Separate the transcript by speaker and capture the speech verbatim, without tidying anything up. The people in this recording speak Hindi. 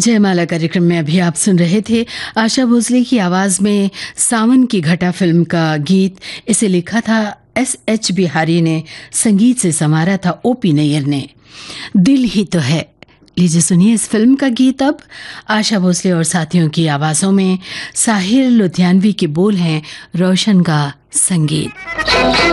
Speaker 1: जयमाला कार्यक्रम में अभी आप सुन रहे थे आशा भोसले की आवाज में सावन की घटा फिल्म का गीत। इसे लिखा था एस एच बिहारी ने, संगीत से संवारा था ओपी नैयर ने। दिल ही तो है। लीजिए सुनिए इस फिल्म का गीत अब आशा भोसले और साथियों की आवाजों में। साहिर लुधियानवी के बोल हैं, रोशन का संगीत।